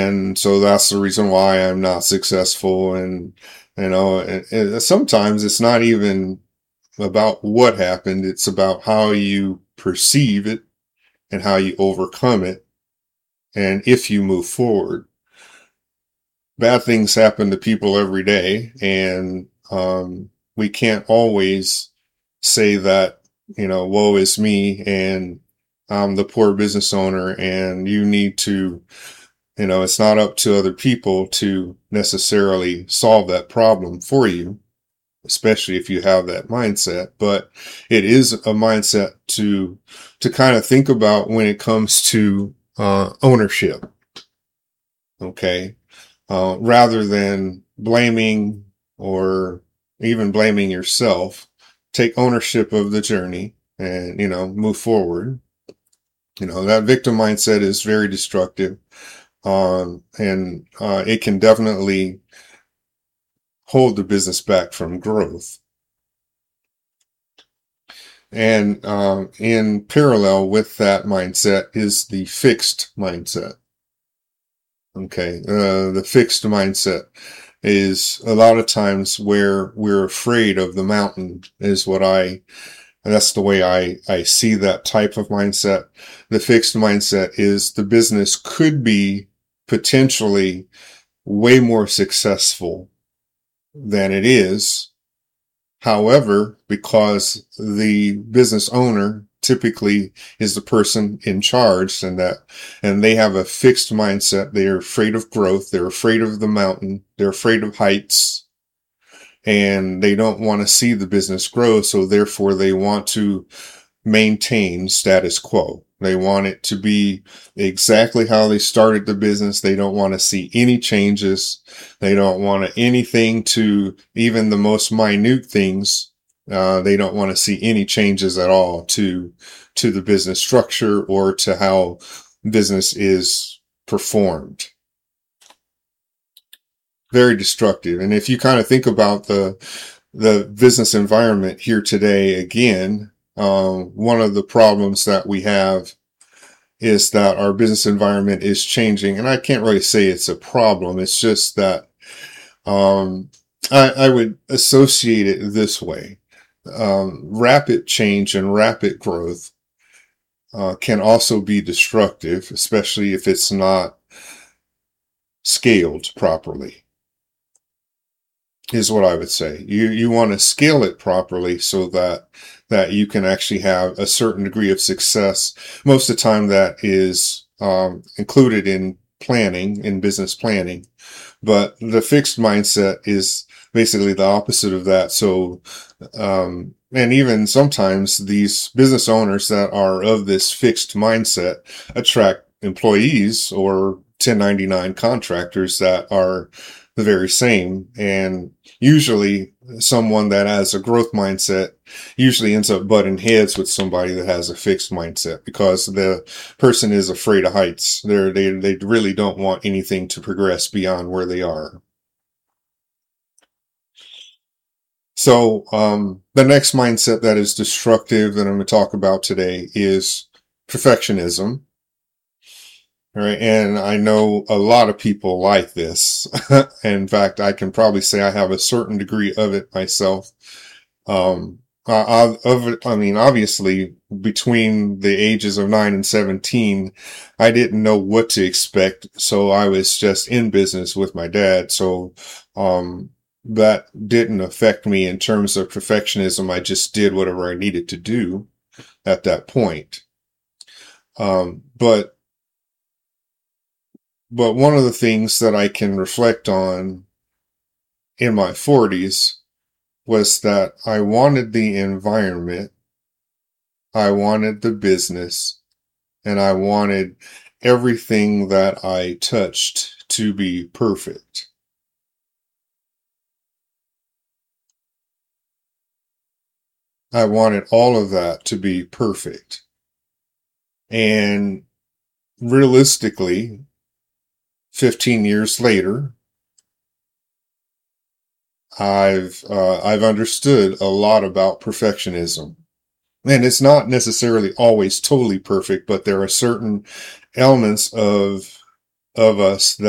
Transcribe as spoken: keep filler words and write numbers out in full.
And so that's the reason why I'm not successful. And, you know, and, and sometimes it's not even about what happened. It's about how you perceive it and how you overcome it. And if you move forward, bad things happen to people every day. And, um, we can't always say that, you know, woe is me and I'm the poor business owner and you need to, you know, it's not up to other people to necessarily solve that problem for you, especially if you have that mindset. But it is a mindset to, to kind of think about when it comes to, uh, ownership. Okay. Uh, rather than blaming or even blaming yourself, take ownership of the journey and, you know, move forward. You know, that victim mindset is very destructive. Um, and, uh, it can definitely hold the business back from growth. And, um, in parallel with that mindset is the fixed mindset. Okay. Uh, the fixed mindset is a lot of times where we're afraid of the mountain is what I, that's the way I, I see that type of mindset. The fixed mindset is the business could be potentially way more successful than it is. However, because the business owner typically is the person in charge and that, and they have a fixed mindset. They're afraid of growth. They're afraid of the mountain. They're afraid of heights and they don't want to see the business grow. So therefore they want to maintain status quo. They want it to be exactly how they started the business. They don't want to see any changes. They don't want anything to even the most minute things. Uh, they don't want to see any changes at all to, to the business structure or to how business is performed. Very destructive. And if you kind of think about the, the business environment here today, again, um, one of the problems that we have is that our business environment is changing. And I can't really say it's a problem. It's just that, um, I, I would associate it this way. Um, rapid change and rapid growth, uh, can also be destructive, especially if it's not scaled properly. Is what I would say. You, you want to scale it properly so that, that you can actually have a certain degree of success. Most of the time that is, um, included in planning, in business planning, but the fixed mindset is basically the opposite of that. So, um, and even sometimes these business owners that are of this fixed mindset attract employees or ten ninety-nine contractors that are the very same. And usually someone that has a growth mindset usually ends up butting heads with somebody that has a fixed mindset because the person is afraid of heights. They're, they, they really don't want anything to progress beyond where they are. So, um, the next mindset that is destructive that I'm going to talk about today is perfectionism. All right. And I know a lot of people like this. In fact, I can probably say I have a certain degree of it myself. Um, I, I, I mean, obviously between the ages of nine and seventeen, I didn't know what to expect. So I was just in business with my dad. So, um, that didn't affect me in terms of perfectionism. I just did whatever I needed to do at that point. Um, but But one of the things that I can reflect on in my forties was that I wanted the environment, I wanted the business, and I wanted everything that I touched to be perfect. I wanted all of that to be perfect. And realistically, fifteen years later, I've, uh, I've understood a lot about perfectionism. And it's not necessarily always totally perfect, but there are certain elements of, of us that